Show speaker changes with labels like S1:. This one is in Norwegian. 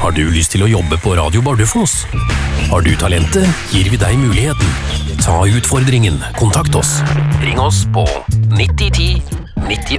S1: Har du lyst til å jobbe på Radio Bardufoss? Har du talentet, gir vi deg muligheten. Ta utfordringen, kontakt oss. Ring oss på 9010 98